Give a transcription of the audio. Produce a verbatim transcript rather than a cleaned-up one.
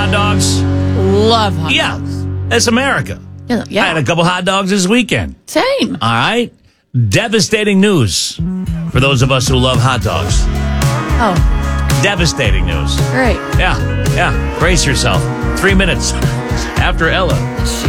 hot dogs? Love hot Yeah, dogs. that's America. Yeah. I had a couple hot dogs this weekend. Same. All right? Devastating news for those of us who love hot dogs. Oh, Devastating news. great. Yeah, yeah. Brace yourself. Three minutes after Ella.